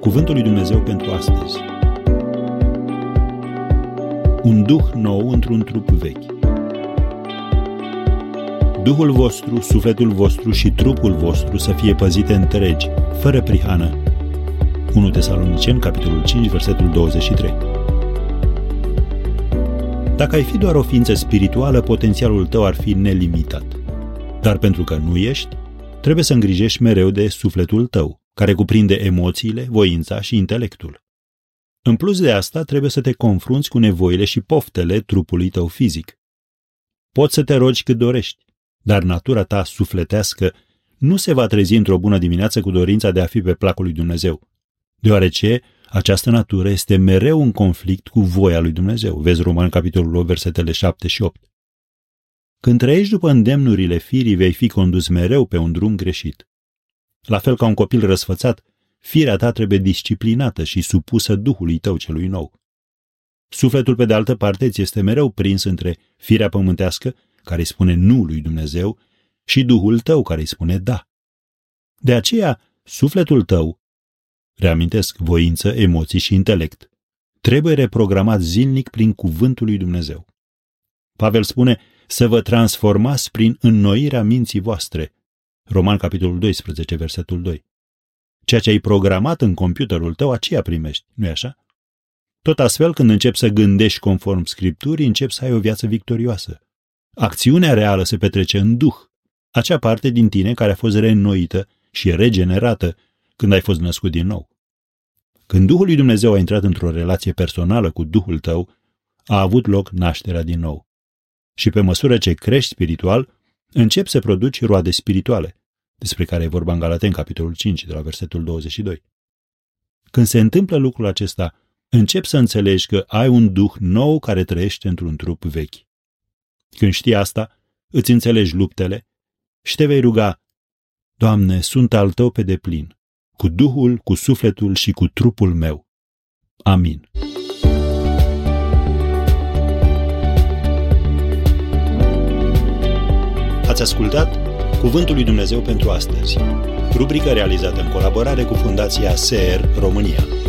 Cuvântul lui Dumnezeu pentru astăzi. Un duh nou într-un trup vechi. Duhul vostru, sufletul vostru și trupul vostru să fie păzite întregi, fără prihană. 1 Tesaloniceni, capitolul 5, versetul 23. Dacă ai fi doar o ființă spirituală, potențialul tău ar fi nelimitat. Dar pentru că nu ești, trebuie să îngrijești mereu de sufletul tău, care cuprinde emoțiile, voința și intelectul. În plus de asta, trebuie să te confrunți cu nevoile și poftele trupului tău fizic. Poți să te rogi cât dorești, dar natura ta sufletească nu se va trezi într-o bună dimineață cu dorința de a fi pe placul lui Dumnezeu, deoarece această natură este mereu în conflict cu voia lui Dumnezeu. Vezi Romani, capitolul 8, versetele 7 și 8. Când trăiești după îndemnurile firii, vei fi condus mereu pe un drum greșit. La fel ca un copil răsfățat, firea ta trebuie disciplinată și supusă Duhului tău celui nou. Sufletul, pe de altă parte, ți este mereu prins între firea pământească, care îi spune nu lui Dumnezeu, și Duhul tău, care îi spune da. De aceea, sufletul tău, reamintesc voință, emoții și intelect, trebuie reprogramat zilnic prin cuvântul lui Dumnezeu. Pavel spune să vă transformați prin înnoirea minții voastre. Roman, capitolul 12, versetul 2. Ceea ce ai programat în computerul tău, aceea primești, nu-i așa? Tot astfel, când începi să gândești conform Scripturii, începi să ai o viață victorioasă. Acțiunea reală se petrece în Duh, acea parte din tine care a fost reînnoită și regenerată când ai fost născut din nou. Când Duhul lui Dumnezeu a intrat într-o relație personală cu Duhul tău, a avut loc nașterea din nou. Și pe măsură ce crești spiritual, începi să produci roade spirituale, despre care e vorba în Galateni, capitolul 5, de la versetul 22. Când se întâmplă lucrul acesta, începi să înțelegi că ai un duh nou care trăiește într-un trup vechi. Când știi asta, îți înțelegi luptele și te vei ruga: Doamne, sunt al Tău pe deplin, cu Duhul, cu sufletul și cu trupul meu. Amin. Ați ascultat Cuvântul lui Dumnezeu pentru astăzi, rubrică realizată în colaborare cu Fundația SER România.